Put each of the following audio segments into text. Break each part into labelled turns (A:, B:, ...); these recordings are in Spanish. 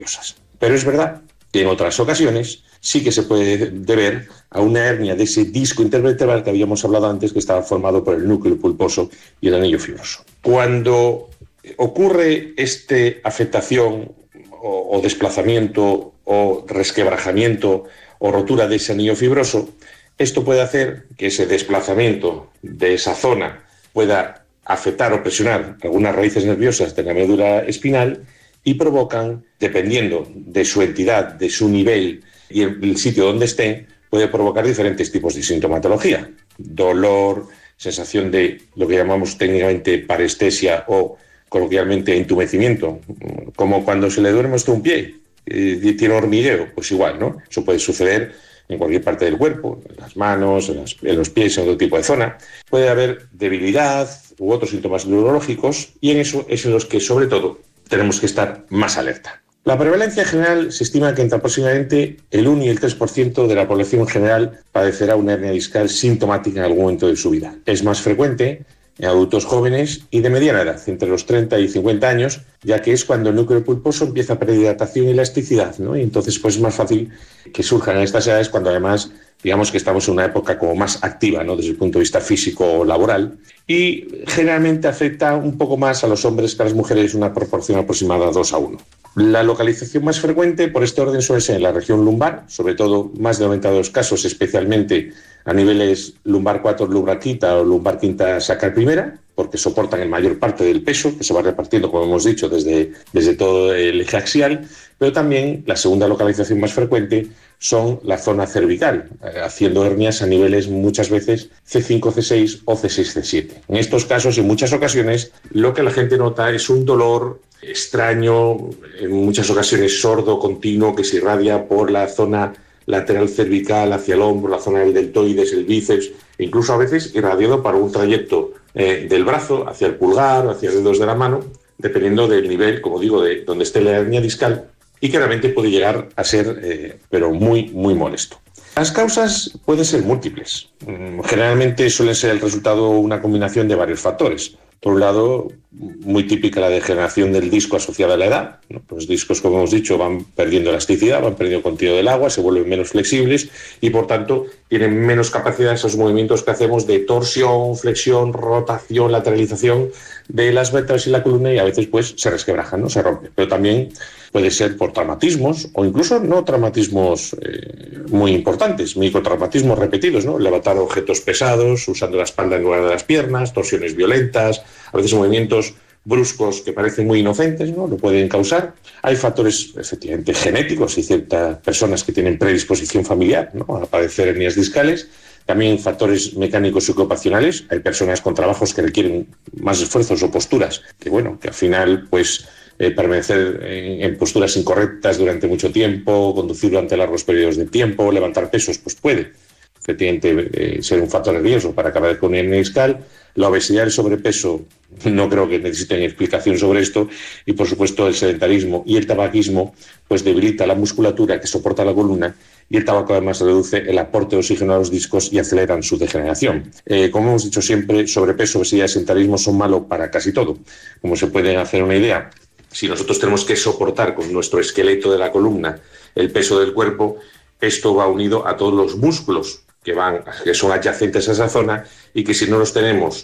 A: nerviosas. Pero es verdad que en otras ocasiones sí que se puede deber a una hernia de ese disco intervertebral que habíamos hablado antes, que estaba formado por el núcleo pulposo y el anillo fibroso. Cuando ocurre esta afectación o desplazamiento o resquebrajamiento o rotura de ese anillo fibroso, esto puede hacer que ese desplazamiento de esa zona pueda afectar o presionar algunas raíces nerviosas de la médula espinal y provocan, dependiendo de su entidad, de su nivel y el sitio donde esté, puede provocar diferentes tipos de sintomatología. Dolor, sensación de lo que llamamos técnicamente parestesia o coloquialmente entumecimiento, como cuando se le duerme hasta un pie y tiene hormigueo, pues igual, ¿no? Eso puede suceder en cualquier parte del cuerpo, en las manos, en los pies, en otro tipo de zona. Puede haber debilidad u otros síntomas neurológicos y en eso es en los que, sobre todo, tenemos que estar más alerta. La prevalencia general se estima que entre aproximadamente el 1 y el 3% de la población general padecerá una hernia discal sintomática en algún momento de su vida. Es más frecuente en adultos jóvenes y de mediana edad, entre los 30 y 50 años, ya que es cuando el núcleo pulposo empieza a perder hidratación y elasticidad, ¿no? Y entonces pues es más fácil que surjan en estas edades cuando además digamos que estamos en una época como más activa, ¿no? Desde el punto de vista físico o laboral, y generalmente afecta un poco más a los hombres que a las mujeres, una proporción aproximada 2:1. La localización más frecuente por este orden suele ser en la región lumbar, sobre todo más de 92 casos, especialmente a niveles lumbar 4, lumbar quinta o lumbar quinta sacral primera, porque soportan el mayor parte del peso, que se va repartiendo, como hemos dicho, desde todo el eje axial, pero también la segunda localización más frecuente son la zona cervical, haciendo hernias a niveles muchas veces C5, C6 o C6, C7. En estos casos, en muchas ocasiones, lo que la gente nota es un dolor extraño, en muchas ocasiones sordo, continuo, que se irradia por la zona lateral cervical hacia el hombro, la zona del deltoides, el bíceps, e incluso a veces irradiado para un trayecto del brazo hacia el pulgar, hacia los dedos de la mano, dependiendo del nivel, como digo, de donde esté la hernia discal, y que realmente puede llegar a ser, pero muy, muy molesto. Las causas pueden ser múltiples. Generalmente suele ser el resultado una combinación de varios factores. Por un lado, muy típica la degeneración del disco asociada a la edad, ¿no? Los discos, como hemos dicho, van perdiendo elasticidad, van perdiendo contenido del agua, se vuelven menos flexibles y, por tanto, tienen menos capacidad esos movimientos que hacemos de torsión, flexión, rotación, lateralización de las vértebras y la columna, y a veces pues se resquebrajan, ¿no? Se rompen. Pero también puede ser por traumatismos o incluso no traumatismos muy importantes, microtraumatismos repetidos, ¿no? Levantar objetos pesados, usando la espalda en lugar de las piernas, torsiones violentas, a veces movimientos bruscos que parecen muy inocentes, ¿no? Lo pueden causar. Hay factores efectivamente genéticos y ciertas personas que tienen predisposición familiar, ¿no? A padecer hernias discales. También factores mecánicos y ocupacionales. Hay personas con trabajos que requieren más esfuerzos o posturas que, bueno, que al final pues permanecer en posturas incorrectas durante mucho tiempo, conducir durante largos periodos de tiempo, levantar pesos, pues puede efectivamente ser un factor de riesgo para acabar con una hernia discal. La obesidad y el sobrepeso no creo que necesiten explicación sobre esto, y por supuesto el sedentarismo y el tabaquismo pues debilita la musculatura que soporta la columna, y el tabaco además reduce el aporte de oxígeno a los discos y aceleran su degeneración. Como hemos dicho siempre, sobrepeso, obesidad y sedentarismo son malos para casi todo. Como se pueden hacer una idea, si nosotros tenemos que soportar con nuestro esqueleto de la columna el peso del cuerpo, esto va unido a todos los músculos que son adyacentes a esa zona, y que si no los tenemos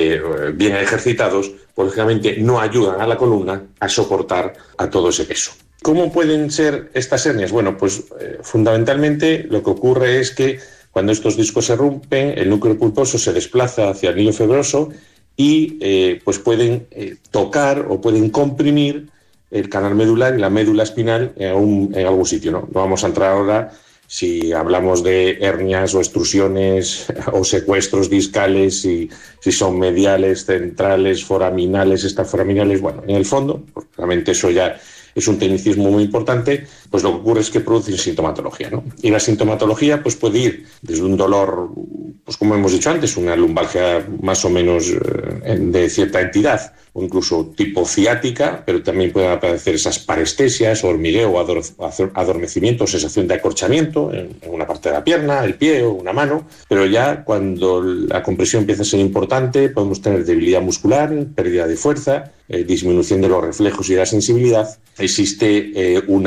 A: bien ejercitados, pues lógicamente no ayudan a la columna a soportar a todo ese peso. ¿Cómo pueden ser estas hernias? Bueno, pues fundamentalmente lo que ocurre es que cuando estos discos se rompen, el núcleo pulposo se desplaza hacia el anillo fibroso y pues pueden tocar o pueden comprimir el canal medular y la médula espinal en algún sitio, ¿no? No vamos a entrar ahora si hablamos de hernias o extrusiones o secuestros discales, si son mediales, centrales, foraminales, extraforaminales. Bueno, en el fondo, porque realmente eso ya es un tecnicismo muy importante, pues lo que ocurre es que producen sintomatología, ¿no? Y la sintomatología pues puede ir desde un dolor, pues como hemos dicho antes, una lumbalgia más o menos de cierta entidad, o incluso tipo ciática, pero también pueden aparecer esas parestesias, hormigueo, adormecimiento, sensación de acorchamiento en una parte de la pierna, el pie o una mano, pero ya cuando la compresión empieza a ser importante podemos tener debilidad muscular, pérdida de fuerza, disminución de los reflejos y de la sensibilidad. Existe una